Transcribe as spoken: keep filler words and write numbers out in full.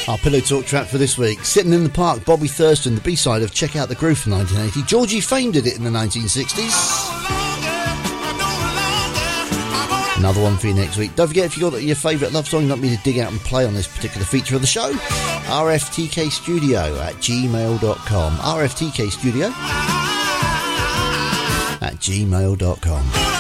Our Pillow Talk track for this week, Sitting in the Park, Bobby Thurston, the B-side of Check Out the Groove from nineteen eighty. Georgie Fame did it in the nineteen sixties. Another one for you next week. Don't forget, if you've got your favourite love song you want me to dig out and play on this particular feature of the show, R F T K studio at gmail dot com. R F T K studio at gmail dot com.